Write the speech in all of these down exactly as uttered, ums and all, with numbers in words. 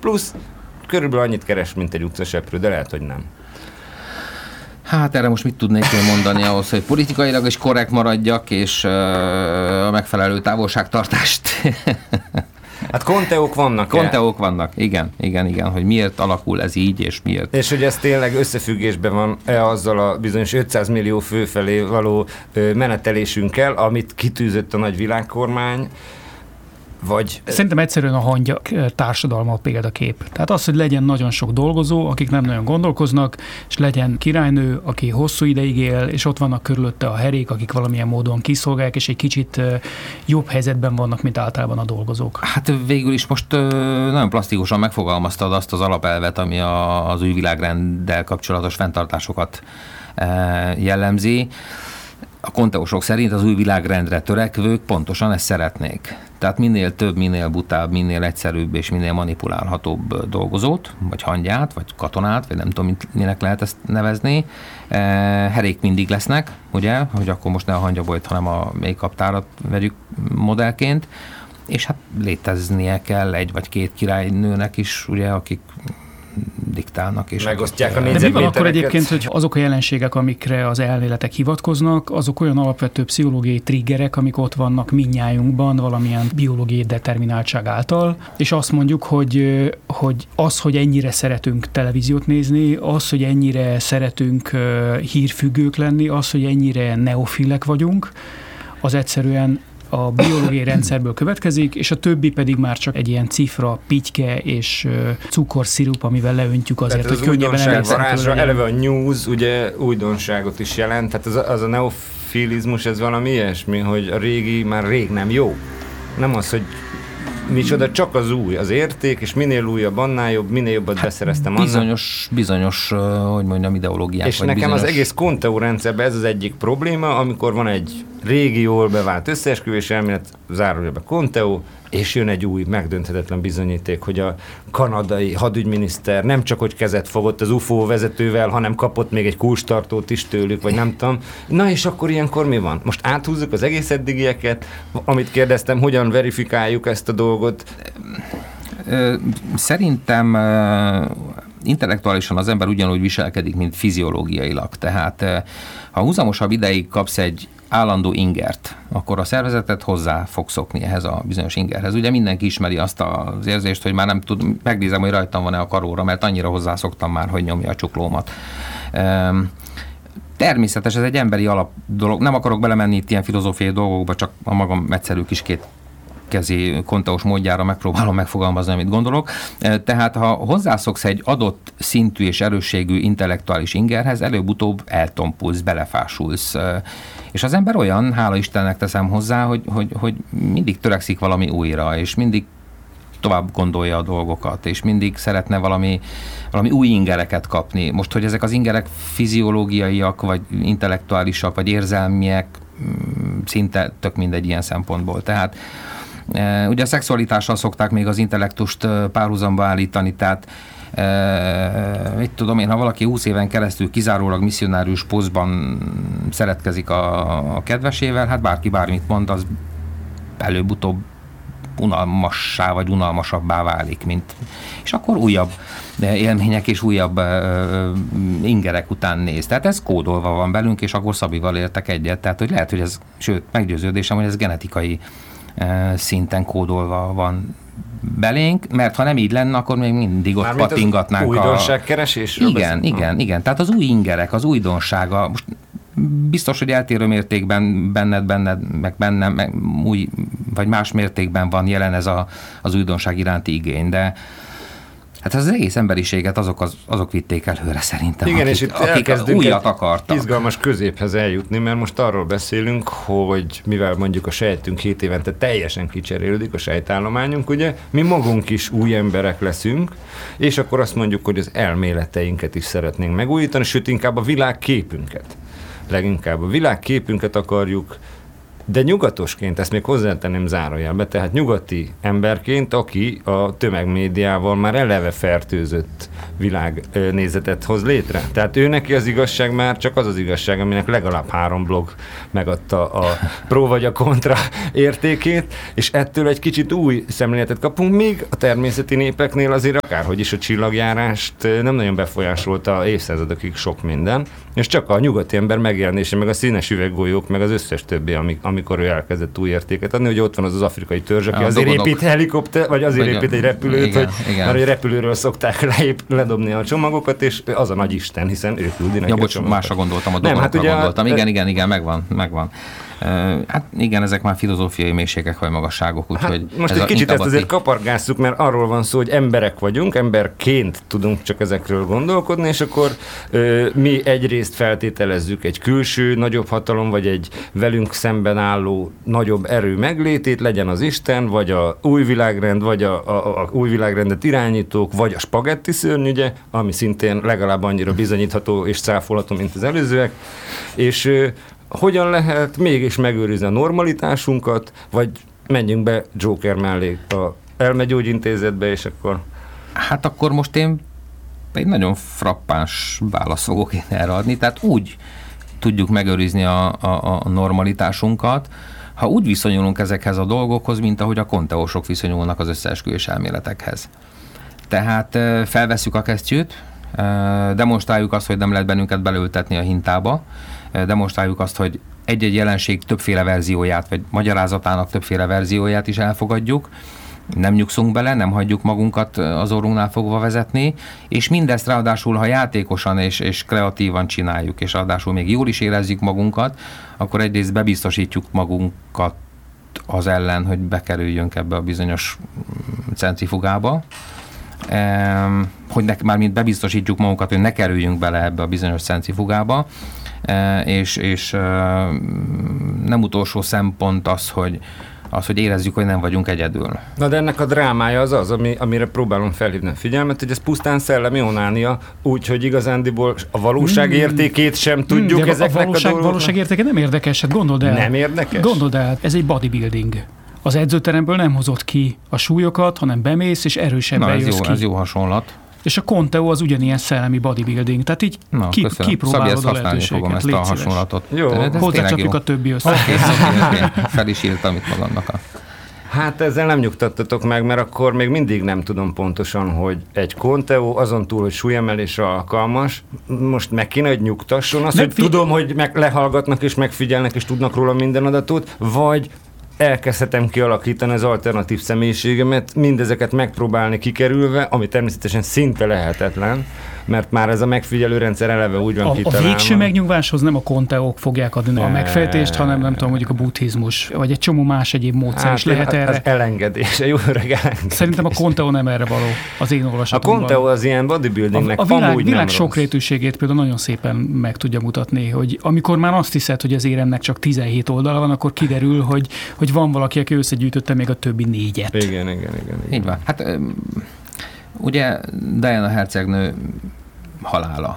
Plusz körülbelül annyit keres, mint egy utcaseprő, de lehet, hogy nem. Hát erre most mit tudnék én mondani ahhoz, hogy politikailag is korrekt maradjak, és uh, a megfelelő távolságtartást. Hát konteók vannak. Konteók vannak, igen, igen, igen, hogy miért alakul ez így, és miért. És hogy ez tényleg összefüggésben van-e azzal a bizonyos ötszáz millió fő felé való menetelésünkkel, amit kitűzött a nagy világkormány, vagy... Szerintem egyszerűen a hangyak társadalma a példakép. Tehát az, hogy legyen nagyon sok dolgozó, akik nem nagyon gondolkoznak, és legyen királynő, aki hosszú ideig él, és ott vannak körülötte a herék, akik valamilyen módon kiszolgálják, és egy kicsit jobb helyzetben vannak, mint általában a dolgozók. Hát végül is most nagyon plastikusan megfogalmaztad azt az alapelvet, ami az új világrenddel kapcsolatos fenntartásokat jellemzi. A konteósok szerint az új világrendre törekvők pontosan ezt szeretnék. Tehát minél több, minél butább, minél egyszerűbb és minél manipulálhatóbb dolgozót, vagy hangyát, vagy katonát, vagy nem tudom, minek lehet ezt nevezni. Herék mindig lesznek, ugye, hogy akkor most ne a hangyabolyt, hanem a make-up tárat vegyük modellként, és hát léteznie kell egy vagy két királynőnek is, ugye, akik diktálnak. És megosztják a négyzetmétereket. De mi van akkor egyébként, hogy azok a jelenségek, amikre az elméletek hivatkoznak, azok olyan alapvető pszichológiai triggerek, amik ott vannak mindnyájunkban valamilyen biológiai determináltság által, és azt mondjuk, hogy, hogy az, hogy ennyire szeretünk televíziót nézni, az, hogy ennyire szeretünk hírfüggők lenni, az, hogy ennyire neofilek vagyunk, az egyszerűen a biológiai rendszerből következik, és a többi pedig már csak egy ilyen cifra, pityke és cukorszirup, amivel leöntjük azért, tehát hogy könnyebben elérhető. Eleve a news ugye újdonságot is jelent, tehát az a, az a neofilizmus, ez valami ilyesmi, hogy a régi már rég nem jó. Nem az, hogy micsoda, csak az új, az érték, és minél újabb, annál jobb, minél jobbat hát beszereztem annál. Bizonyos, bizonyos, hogy mondjam, ideológiák. És nekem bizonyos... az egész konteó rendszerben ez az egyik probléma, amikor van egy régi, jól bevált összeesküvés elmélet, zárójelbe konteó, és jön egy új, megdönthetetlen bizonyíték, hogy a kanadai hadügyminiszter nem csak hogy kezet fogott az u f o vezetővel, hanem kapott még egy kulcstartót is tőlük, vagy nem tudom. Na és akkor ilyenkor mi van? Most áthúzzuk az egész eddigieket, amit kérdeztem, hogyan verifikáljuk ezt a dolgot? Szerintem intellektuálisan az ember ugyanúgy viselkedik, mint fiziológiailag. Tehát ha húzamosabb ideig kapsz egy állandó ingert, akkor a szervezetet hozzá fog szokni ehhez a bizonyos ingerhez. Ugye mindenki ismeri azt az érzést, hogy már nem tud, megnézem, hogy rajtam van-e a karóra, mert annyira hozzászoktam már, hogy nyomja a csuklómat. Természetes, ez egy emberi alap dolog. Nem akarok belemenni itt ilyen filozófiai dolgokba, csak a magam egyszerű kis két kezi konteós módjára megpróbálom megfogalmazni, amit gondolok. Tehát ha hozzászoksz egy adott szintű és erősségű intellektuális ingerhez, előbb-utóbb eltompulsz, belefásulsz. És az ember olyan, hála Istennek teszem hozzá, hogy, hogy, hogy mindig törekszik valami újra, és mindig tovább gondolja a dolgokat, és mindig szeretne valami, valami új ingereket kapni. Most, hogy ezek az ingerek fiziológiaiak, vagy intellektuálisak, vagy érzelmiek, szinte tök mindegy ilyen szempontból. Tehát ugye a szexualitással szokták még az intellektust párhuzamba állítani, tehát e, mit tudom én, ha valaki húsz éven keresztül kizárólag misszionárius pózban szeretkezik a, a kedvesével, hát bárki bármit mond, az előbb-utóbb unalmassá vagy unalmasabbá válik, mint, és akkor újabb élmények és újabb uh, ingerek után néz. Tehát ez kódolva van belünk, és akkor Szabival értek egyet. Tehát, hogy lehet, hogy ez, sőt, meggyőződésem, hogy ez genetikai uh, szinten kódolva van belénk, mert ha nem így lenne, akkor még mindig ott mármint patingatnánk. Újdonságkeresésről Igen, beszél? igen, igen. Tehát az új ingerek, az újdonsága, most biztos, hogy eltérő mértékben benned, benned, meg bennem, meg új, vagy más mértékben van jelen ez a, az újdonság iránti igény, de hát az egész emberiséget azok, az, azok vitték előre szerintem, igen, akik, és itt akik újat akartak. Izgalmas középhez eljutni, mert most arról beszélünk, hogy mivel mondjuk a sejtünk hét évente teljesen kicserélődik, a sejtállományunk, ugye, mi magunk is új emberek leszünk, és akkor azt mondjuk, hogy az elméleteinket is szeretnénk megújítani, sőt inkább a világképünket. Leginkább a világképünket akarjuk, de nyugatosként, ezt még hozzátenném zárójelbe, tehát nyugati emberként, aki a tömegmédiával már eleve fertőzött világnézetet hoz létre. Tehát ő neki az igazság már csak az az igazság, aminek legalább három blog megadta a pro vagy a kontra értékét, és ettől egy kicsit új szemléletet kapunk, míg a természeti népeknél azért akárhogy is a csillagjárást nem nagyon befolyásolta évszázadokig sok minden, és csak a nyugati ember megjelenése, meg a színes üveggolyók, meg az összes többi, amikor ő elkezdett új értéket adni, hogy ott van az az afrikai törzs, aki azért dogonok. épít helikopter, vagy azért vagy épít egy repülőt, igen, hogy, igen. Mert a repülőről szokták leép, ledobni a csomagokat, és az a nagy Isten, hiszen ő küldi neki ja, bocs, másra gondoltam, a dogonokra hát gondoltam. Igen, igen, igen, megvan, megvan. Hát igen, ezek már filozófiai mélységek vagy magasságok, úgyhogy... Hát most egy kicsit ezt azért kapargásszuk, mert arról van szó, hogy emberek vagyunk, emberként tudunk csak ezekről gondolkodni, és akkor ö, mi egyrészt feltételezzük egy külső nagyobb hatalom, vagy egy velünk szemben álló nagyobb erő meglétét, legyen az Isten, vagy a új világrend, vagy a, a, a új világrendet irányítók, vagy a spagetti szörnyügye, ami szintén legalább annyira bizonyítható és cáfolható, mint az előzőek, és ö, hogyan lehet mégis megőrizni a normalitásunkat, vagy menjünk be Joker mellé a elmegyógyintézetbe, és akkor... Hát akkor most én egy nagyon frappáns választ fogok én erre adni, tehát úgy tudjuk megőrizni a, a, a normalitásunkat, ha úgy viszonyulunk ezekhez a dolgokhoz, mint ahogy a konteósok viszonyulnak az összeesküvés elméletekhez. Tehát felvesszük a kesztyűt, demonstráljuk azt, hogy nem lehet bennünket belültetni a hintába, demonstráljuk azt, hogy egy-egy jelenség többféle verzióját, vagy magyarázatának többféle verzióját is elfogadjuk, nem nyugszunk bele, nem hagyjuk magunkat az orrunknál fogva vezetni, és mindezt ráadásul, ha játékosan és, és kreatívan csináljuk, és ráadásul még jól is érezzük magunkat, akkor egyrészt bebiztosítjuk magunkat az ellen, hogy bekerüljünk ebbe a bizonyos centrifugába, ehm, hogy ne, mármint bebiztosítjuk magunkat, hogy ne kerüljünk bele ebbe a bizonyos centrifugába, és, és nem utolsó szempont az, hogy, az, hogy érezzük, hogy nem vagyunk egyedül. Na de ennek a drámája az az, ami, amire próbálom felhívni a figyelmet, hogy ez pusztán szellemi onánia, úgyhogy igazándiból a valóság értékét sem tudjuk mm, ezeknek a, valóság, a dolgoknak. A valóság értéke nem érdekes, hát gondold el. Nem érdekes? Gondold el, ez egy bodybuilding. Az edzőteremből nem hozott ki a súlyokat, hanem bemész, és erősebben Na, ez jössz jó, ki. ez jó hasonlat. És a Conteo az ugyanilyen szellemi bodybuilding. Tehát így Na, ki, kipróbálod a lehetőséget. Ezt a hasonlatot. Jó, hozzácsapjuk a többi össze. Okay, okay, okay. Fel is írtam itt magamnak a... Hát ezzel nem nyugtattatok meg, mert akkor még mindig nem tudom pontosan, hogy egy Conteo azon túl, hogy súlyemelésre alkalmas, most meg kéne, hogy nyugtasson azt, hogy fi- tudom, hogy meg lehallgatnak és megfigyelnek és tudnak róla minden adatot, vagy elkezdhetem kialakítani az alternatív személyiségemet, mindezeket megpróbálni kikerülve, ami természetesen szinte lehetetlen, mert már ez a megfigyelő rendszer eleve úgy van a, kitalálva. A végső megnyugváshoz nem a konteók fogják adni ne. a megfejtést, hanem nem tudom, mondjuk a buddhizmus, vagy egy csomó más egyéb módszer hát, is lehet hát, erre. Az elengedés, egy jó öreg elengedés. Szerintem a konteó nem erre való, az én olvasatomban. A konteó az ilyen bodybuildingnek a, a világ, amúgy világ nem sokrétűségét például nagyon szépen meg tudja mutatni, hogy amikor már azt hiszed, hogy az éremnek csak tizenhét oldala van, akkor kiderül, hogy, hogy van valaki, aki összegyűjtötte még a többi négyet. Igen, igen, igen. igen. Így van. Hát ugye Diana hercegnő halála.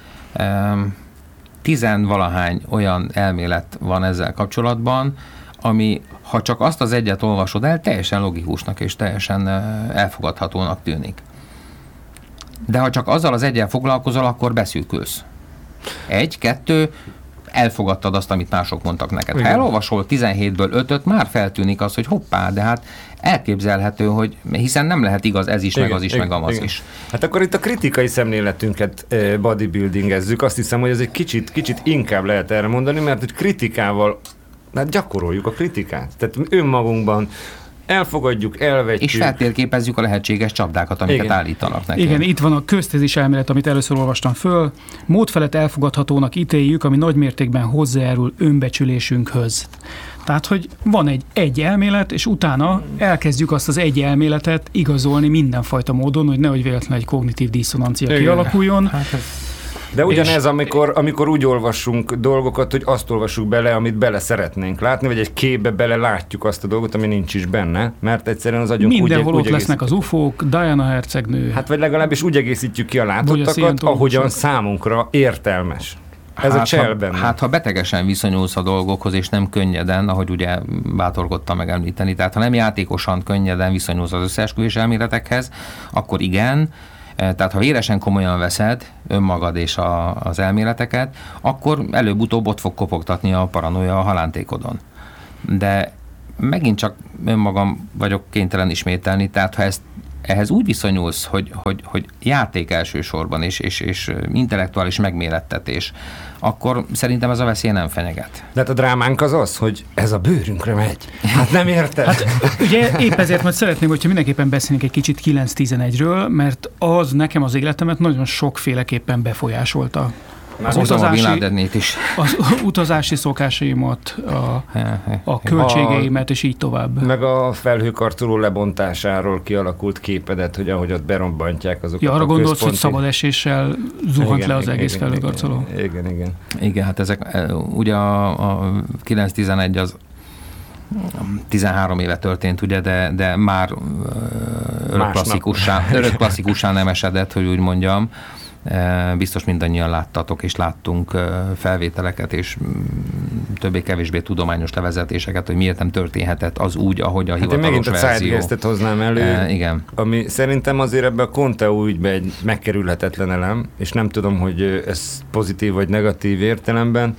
Tizenvalahány olyan elmélet van ezzel kapcsolatban, ami, ha csak azt az egyet olvasod el, teljesen logikusnak és teljesen elfogadhatónak tűnik. De ha csak azzal az egyel foglalkozol, akkor beszűkülsz. Egy, kettő, elfogadtad azt, amit mások mondtak neked. Ha elolvasol tizenhétből ötöt, már feltűnik az, hogy hoppá, de hát elképzelhető, hogy hiszen nem lehet igaz ez is, igen, meg az is, igen, meg amaz igen. is. Hát akkor itt a kritikai szemléletünket bodybuildingezzük. Azt hiszem, hogy ez egy kicsit, kicsit inkább lehet erre mondani, mert hogy kritikával, hát gyakoroljuk a kritikát. Tehát önmagunkban elfogadjuk, elvetjük. És feltérképezzük a lehetséges csapdákat, amiket igen. állítanak nekünk. Igen, itt van a köztézis elmélet, amit először olvastam föl. Módfelett elfogadhatónak ítéljük, ami nagymértékben hozzájárul önbecsülésünkhöz. Tehát, hogy van egy egy elmélet, és utána elkezdjük azt az egy elméletet igazolni mindenfajta módon, hogy nehogy véletlenül egy kognitív diszonancia igen. kialakuljon. Hát ez... De ugyanez, amikor, amikor úgy olvassunk dolgokat, hogy azt olvassuk bele, amit bele szeretnénk látni, vagy egy képbe bele látjuk azt a dolgot, ami nincs is benne, mert egyszerűen az agyunk mindenhol úgy, ott úgy lesznek az ufók, Diana hercegnő. Hát vagy legalábbis úgy egészítjük ki a látottakat, ahogyan számunkra értelmes. Ez hát, a csel benne. Hát ha betegesen viszonyulsz a dolgokhoz, és nem könnyeden, ahogy ugye bátorkodtam megemlíteni, tehát ha nem játékosan, könnyeden viszonyulsz az összeesküvés elméletekhez, akkor igen, Tehát ha véresen komolyan veszed önmagad és a, az elméleteket, akkor előbb-utóbb ott fog kopogtatni a paranoia a halántékodon. De megint csak önmagam vagyok kénytelen ismételni, tehát ha ezt ehhez úgy viszonyulsz, hogy, hogy, hogy játék elsősorban, és, és, és intellektuális megmérettetés, akkor szerintem ez a veszély nem fenyeget. De hát a drámánk az az, hogy ez a bőrünkre megy. Hát nem érted? Hát ugye épp ezért majd szeretném, hogyha mindenképpen beszélnénk egy kicsit kilenc tizenegyről, mert az nekem az életemet nagyon sokféleképpen befolyásolta. Az utazási, is. az utazási szokásaimat, a, a költségeimet, és így tovább. Meg a felhőkarcoló lebontásáról kialakult képedet, hogy ahogy ott berobbantják azokat ja, a arra gondolsz, központi... hogy szabad eséssel zuhant igen, le az igen, egész igen, felhőkarcoló? Igen, igen, igen. Igen, hát ezek, ugye a, a kilenc tizenegy az tizenhárom éve történt, ugye, de, de már örök klasszikussá, örök klasszikussá nem esedett, hogy úgy mondjam. Biztos mindannyian láttatok és láttunk felvételeket és többé-kevésbé tudományos levezetéseket, hogy miért nem történhetett az úgy, ahogy a hát hivatalos verzió. Én megint a Zeitgeistet hoznám elő, e, igen. Ami szerintem azért ebben a Conteo ügyben egy megkerülhetetlen elem, és nem tudom, hogy ez pozitív vagy negatív értelemben,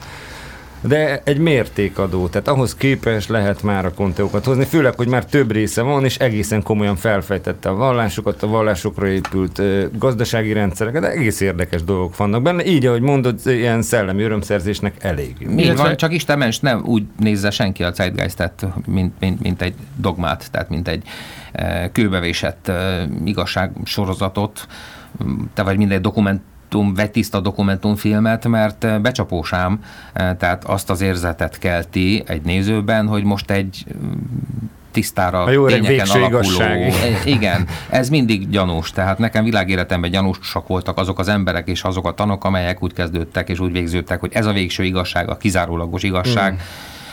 de egy mértékadó, tehát ahhoz képes lehet már a Conteókat hozni, főleg, hogy már több része van, és egészen komolyan felfejtette a vallásokat, a vallásokra épült ö, gazdasági rendszereket, de egész érdekes dolgok vannak benne, így, ahogy mondod, ilyen szellemi örömszerzésnek elég. Így van, csak Isten ments, nem úgy nézze senki a Zeitgeistet, mint, mint, mint egy dogmát, tehát mint egy e, kőbevésett e, igazságsorozatot, te vagy mindegy dokument vagy tiszta dokumentumfilmet, mert becsapósám, tehát azt az érzetet kelti egy nézőben, hogy most egy tisztára tényeken alakuló. Igen, ez mindig gyanús, tehát nekem világéletemben gyanúsak voltak azok az emberek és azok a tanok, amelyek úgy kezdődtek és úgy végződtek, hogy ez a végső igazság, a kizárólagos igazság. Hmm.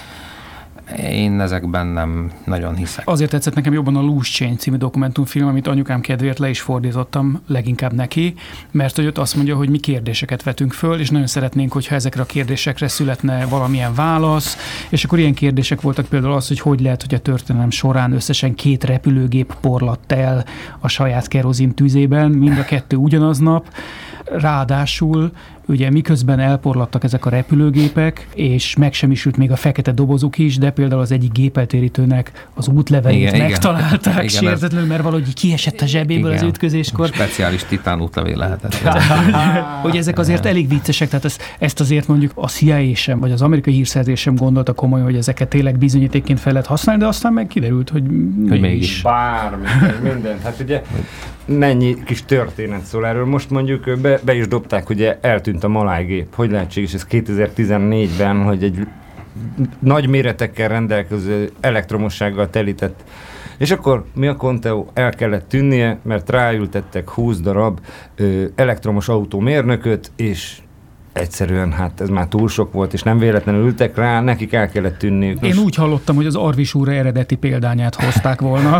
Én ezekben nem nagyon hiszek. Azért tetszett nekem jobban a Loose Change című dokumentumfilm, amit anyukám kedvéért le is fordítottam leginkább neki, mert hogy ott azt mondja, hogy mi kérdéseket vetünk föl, és nagyon szeretnénk, hogyha ezekre a kérdésekre születne valamilyen válasz, és akkor ilyen kérdések voltak például az, hogy hogy lehet, hogy a történelem során összesen két repülőgép porlatt el a saját kerozin tüzében, mind a kettő ugyanaznap, ráadásul ugye miközben elporlattak ezek a repülőgépek, és megsemmisült még a fekete dobozuk is, de például az egyik gépeltérítőnek az útlevelét igen, megtalálták igen, sértetlenül, mert valahogy kiesett a zsebéből igen, az ütközéskor. Speciális titán útlevél lehetett. Hogy ezek azért elég viccesek, tehát ezt, ezt azért mondjuk a C I A sem, vagy az amerikai hírszerzés sem gondolta komolyan, hogy ezeket tényleg bizonyítékként fel lehet használni, de aztán meg kiderült, hogy, hogy mégis. Bármi, minden. Hát ugye mennyi kis történet szól erről. Most mondjuk be, be is dobták, ugye eltűnt a Maláj gép. Hogy lehetséges ez kétezer-tizennégyben, hogy egy nagy méretekkel rendelkező elektromossággal telített. És akkor mi a Conteo? El kellett tűnnie, mert ráültettek húsz darab ö, elektromos autó mérnököt, és egyszerűen hát ez már túl sok volt, és nem véletlenül ültek rá, nekik el kellett tűnni. Én úgy hallottam, hogy az Arvis úr eredeti példányát hozták volna.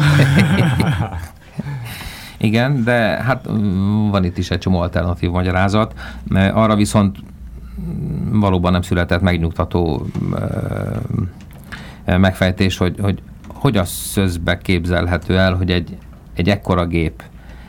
Igen, de hát van itt is egy csomó alternatív magyarázat. Arra viszont valóban nem született megnyugtató megfejtés, hogy hogy, hogy a szözbe képzelhető el, hogy egy, egy ekkora gép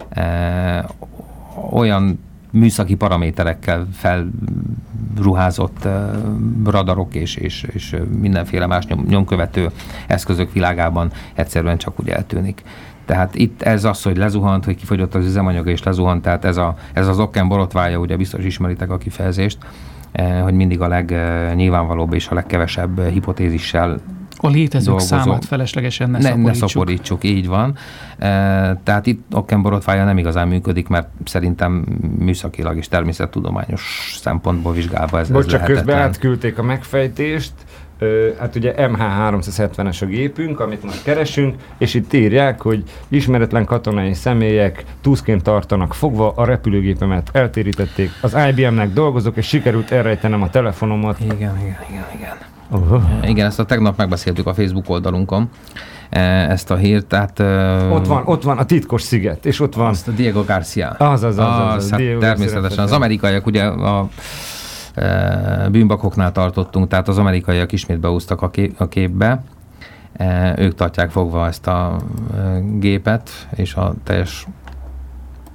olyan műszaki paraméterekkel felruházott radarok és, és, és mindenféle más nyom, nyomkövető eszközök világában egyszerűen csak úgy eltűnik. Tehát itt ez az, hogy lezuhant, hogy kifogyott az üzemanyaga és lezuhant, tehát ez, a, ez az okken borotvája, ugye biztos ismeritek a kifejezést, hogy mindig a legnyilvánvalóbb és a legkevesebb hipotézissel a létezők dolgozó. Számát feleslegesen ne, ne szaporítsuk. Ne szaporítsuk, így van. Tehát itt okken borotvája nem igazán működik, mert szerintem műszakilag és természettudományos szempontból vizsgálva ez, Bocs, ez csak lehetetlen. közben átküldték a megfejtést. Hát ugye M H háromszázhetvenes a gépünk, amit most keresünk, és itt írják, hogy ismeretlen katonai személyek túszként tartanak fogva, a repülőgépemet eltérítették, az I B M-nek dolgozok, és sikerült elrejtenem a telefonomat. Igen, igen, igen, igen. Uh-huh. Igen, ezt a tegnap megbeszéltük a Facebook oldalunkon, ezt a hírt, tehát... Ott van, ott van a titkos sziget, és ott van... Azt a Diego Garcia. Az, az, az. az, az, az hát természetesen. Az amerikaiak ugye a bűnbakoknál tartottunk, tehát az amerikaiak ismét beúztak a, kép, a képbe. Ők tartják fogva ezt a gépet, és a teljes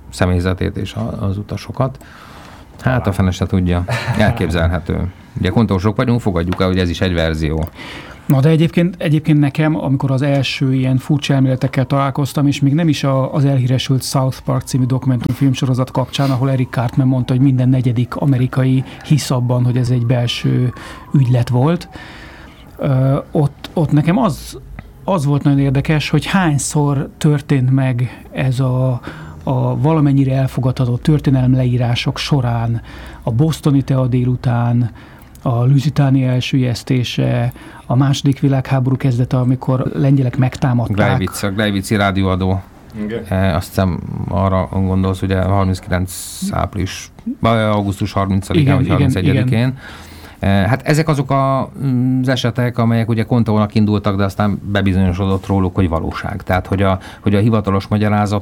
személyzetét és az utasokat. Hát a fene se tudja. Elképzelhető. Ugye kontósok vagyunk, fogadjuk el, hogy ez is egy verzió. Na de egyébként, egyébként nekem, amikor az első ilyen furcsa elméletekkel találkoztam, és még nem is a, az elhíresült South Park című dokumentumfilmsorozat kapcsán, ahol Eric Cartman mondta, hogy minden negyedik amerikai hisz abban, hogy ez egy belső ügylet volt. Ö, ott, ott nekem az, az volt nagyon érdekes, hogy hányszor történt meg ez a, a valamennyire elfogadható történelem leírások során, a bostoni tea délután, a Lusitánia elsüllyesztése, a második világháború kezdete, amikor lengyelek megtámadták. Gleiwitz, a Gleiwitzi rádióadó. E, azt hiszem arra gondolsz, ugye harminckilenc április, vagy augusztus harmincadikán, vagy harmincegyedikén. E, hát ezek azok a, az esetek, amelyek ugye Conteónak indultak, de aztán bebizonyosodott róluk, hogy valóság. Tehát, hogy a, hogy a hivatalos magyarázat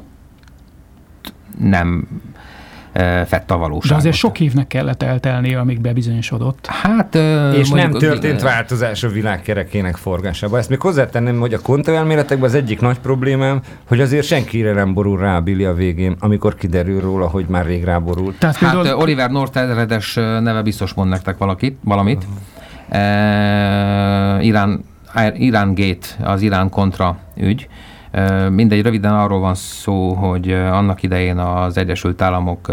nem fett a valóságot. De azért sok évnek kellett eltelnie, amíg bebizonyosodott. Hát, és mondjuk, nem történt változás a világ kerekének forgásában. Ezt még hozzátenném, hogy a Conteo elméletekben az egyik nagy problémám, hogy azért senkire nem borul rá a Billy a végén, amikor kiderül róla, hogy már rég ráborult. Tehát hát például... Oliver North eredes neve biztos mond nektek valakit, valamit. Uh, Irán, Irán Gate, az Irán kontra ügy. Mindegy, röviden arról van szó, hogy annak idején az Egyesült Államok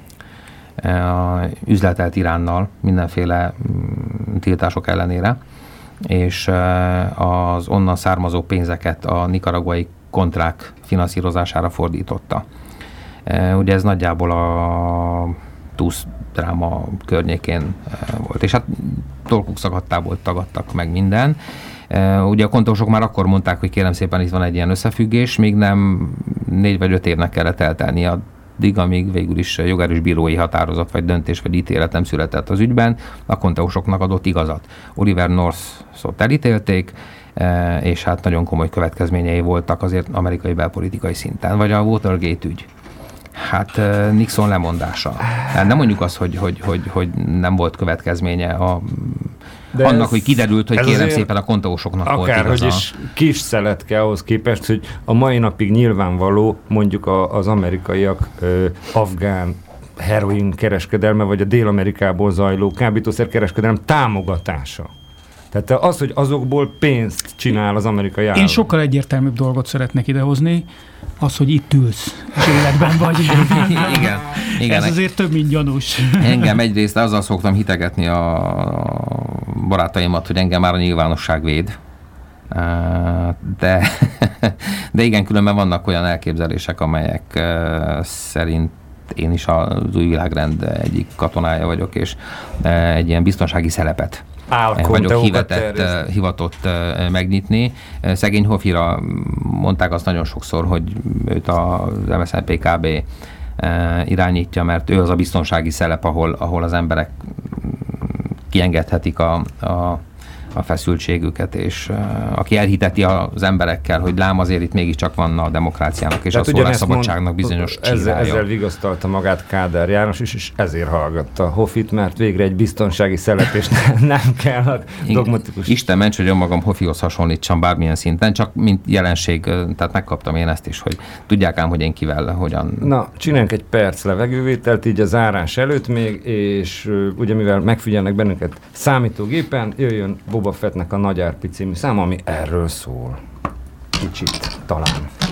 üzletelt Iránnal mindenféle tiltások ellenére, és az onnan származó pénzeket a nikaraguai kontrák finanszírozására fordította. Ugye ez nagyjából a Tusz dráma környékén volt, és hát torkuk szakadtából tagadtak meg minden. Uh, ugye a kontósok már akkor mondták, hogy kérem szépen itt van egy ilyen összefüggés, még nem négy vagy öt évnek kellett eltelni addig, amíg végül is jogerős bírói határozat, vagy döntés, vagy ítélet nem született az ügyben, a kontósoknak adott igazat. Oliver North-ot elítélték, uh, és hát nagyon komoly következményei voltak azért amerikai belpolitikai szinten, vagy a Watergate ügy. Hát uh, Nixon lemondása. Hát nem mondjuk azt, hogy, hogy, hogy, hogy nem volt következménye a De annak, ez, hogy kiderült, hogy kérem szépen a kontósoknak volt igaza. Akárhogy is kis szeletke ahhoz képest, hogy a mai napig nyilvánvaló mondjuk a, az amerikaiak ö, afgán heroin kereskedelme, vagy a Dél-Amerikából zajló kábítószer-kereskedelem támogatása. Tehát az, hogy azokból pénzt csinál az amerikai állam. Én sokkal egyértelműbb dolgot szeretnék idehozni, az, hogy itt ülsz, és életben vagy. Igen. Igen. Ez azért több, mint gyanús. Engem egyrészt azzal szoktam hitegetni a barátaimat, hogy engem már a nyilvánosság véd. De, de igen, különben vannak olyan elképzelések, amelyek szerint én is az új világrend egyik katonája vagyok, és egy ilyen biztonsági szerepet vagyok hivetett, hivatott megnyitni. Szegény Hofira mondták azt nagyon sokszor, hogy őt az em es zé pé ká bé irányítja, mert ő az a biztonsági szelep, ahol, ahol az emberek kiengedhetik a, a a feszültségüket, és uh, aki elhiteti az emberekkel, hogy lám azért itt mégiscsak van a demokráciának és tehát a szólásszabadságnak bizonyos ezzel, ezzel vigasztalta magát Kádár János is, és ezért hallgatta Hofit, mert végre egy biztonsági szelep, és ne, nem kell a dogmatikus... Isten ments, hogy önmagam Hofihoz hasonlítsam bármilyen szinten, csak mint jelenség, tehát megkaptam én ezt is, hogy tudják ám, hogy én kivel, hogyan... Na, csináljunk egy perc levegővételt így a zárás előtt még, és uh, ugye mivel megfigyelnek bennünket számítógépen, jöjjön Boba Fettnek a Nagy Árpi című szám, ami erről szól. Kicsit talán.